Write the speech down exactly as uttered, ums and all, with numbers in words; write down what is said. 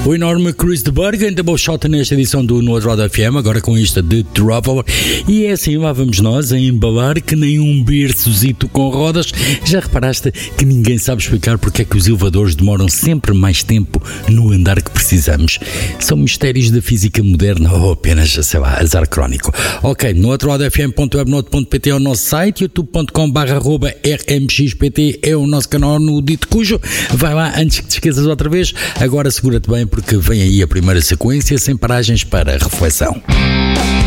O enorme Chris de Burgh ainda bom shot nesta edição do No Outro Lado F M, agora com isto de Traveler. E é assim, lá vamos nós a embalar que nem um berçozito com rodas. Já reparaste que ninguém sabe explicar porque é que os elevadores demoram sempre mais tempo no andar que precisamos? São mistérios da física moderna ou apenas, sei lá, azar crónico. Ok, no outro lado f m ponto webnote ponto p t é o nosso site, youtube ponto com barra arroba r m x p t é o nosso canal no Dito Cujo. Vai lá antes que te esqueças outra vez. Agora segura-te bem porque vem aí a primeira sequência sem paragens para reflexão.